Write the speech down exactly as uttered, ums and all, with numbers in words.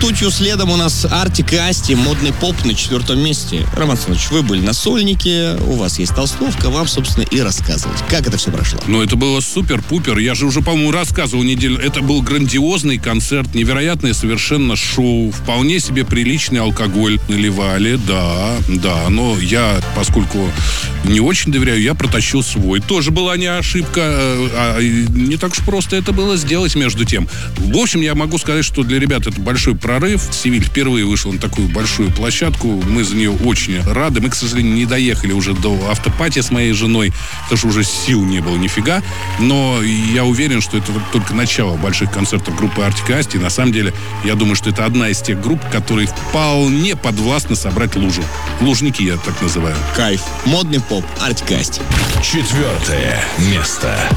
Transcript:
шутью следом у нас Артик и Асти, модный поп на четвертом месте. Роман Александрович, вы были на сольнике, у вас есть толстовка, вам, собственно, и рассказывать. Как это все прошло? Ну, это было супер-пупер. Я же уже, по-моему, рассказывал неделю. Это был грандиозный концерт, невероятное совершенно шоу. Вполне себе приличный алкоголь наливали, да, да. Но я, поскольку не очень доверяю, я протащил свой. Тоже была не ошибка, а не так уж просто это было сделать между тем. В общем, я могу сказать, что для ребят это большой прорыв. Севиль впервые вышел на такую большую площадку. Мы за нее очень рады. Мы, к сожалению, не доехали уже до автопати с моей женой, потому что уже сил не было нифига. Но я уверен, что это только начало больших концертов группы Артик и Асти. На самом деле, я думаю, что это одна из тех групп, которые вполне подвластны собрать лужу. Лужники я так называю. Кайф. Модный поп. Артик и Асти. Четвертое место.